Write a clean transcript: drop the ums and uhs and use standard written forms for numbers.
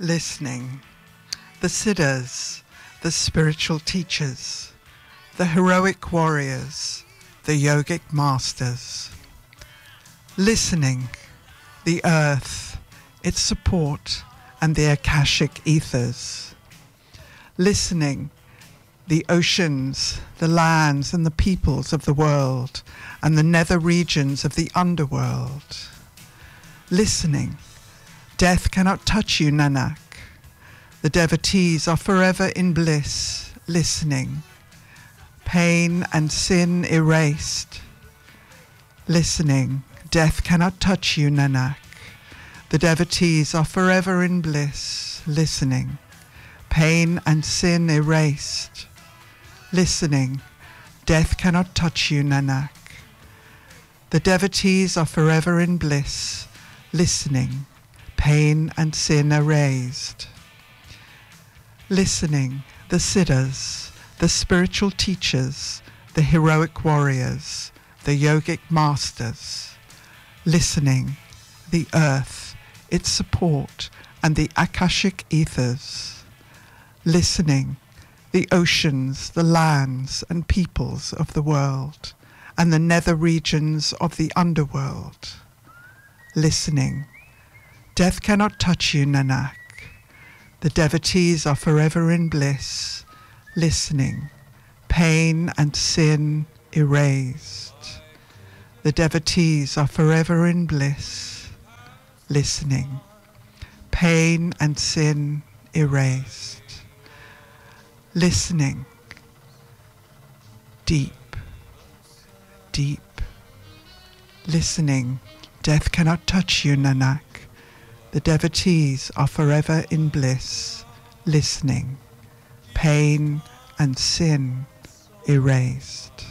listening. The Siddhas, the spiritual teachers, the heroic warriors, the yogic masters. Listening, the earth, its support, and the Akashic ethers. Listening, the oceans, the lands, and the peoples of the world, and the nether regions of the underworld. Listening, death cannot touch you, Nanak. The devotees are forever in bliss, listening. Pain and sin erased. Listening, death cannot touch you, Nanak. The devotees are forever in bliss, listening. Pain and sin erased. Listening, death cannot touch you, Nanak. The devotees are forever in bliss, listening. Pain and sin erased. Listening, the Siddhas, the spiritual teachers, the heroic warriors, the yogic masters. Listening, the earth, its support, and the Akashic ethers. Listening, the oceans, the lands, and peoples of the world, and the nether regions of the underworld. Listening, death cannot touch you, Nanak. The devotees are forever in bliss, listening. Pain and sin erased. The devotees are forever in bliss, listening. Pain and sin erased. Listening. Deep, deep. Listening. Death cannot touch you, Nanak. The devotees are forever in bliss, listening. Pain and sin erased.